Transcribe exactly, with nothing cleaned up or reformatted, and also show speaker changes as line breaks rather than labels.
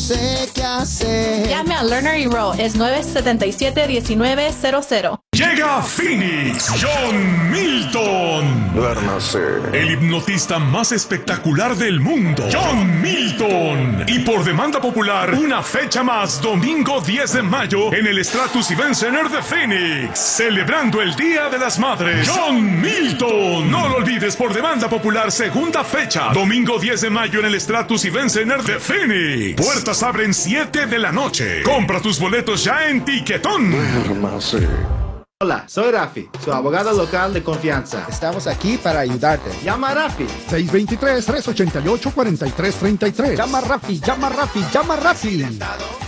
sé qué hacer.
Llame a Lerner y Rowe, es nueve siete siete, uno nueve cero cero.
Llega a Phoenix John Milton.
Duérmase.
El hipnotista más espectacular del mundo. John Milton. Y por demanda popular, una fecha más, domingo diez de mayo, en el Stratus Event Center de Phoenix. Celebrando el Día de las Madres. John Milton. No lo olvides, por demanda popular, segunda fecha, domingo diez de mayo en el Stratus Event Center de Phoenix. Puertas abren siete de la noche. Compra tus boletos ya en Tiquetón.
Duérmase.
Hola, soy Rafi, su abogado local de confianza.
Estamos aquí para ayudarte.
Llama a Rafi.
seis dos tres, tres ocho ocho, cuatro tres tres tres. Llama a Rafi, llama a Rafi, llama a Rafi.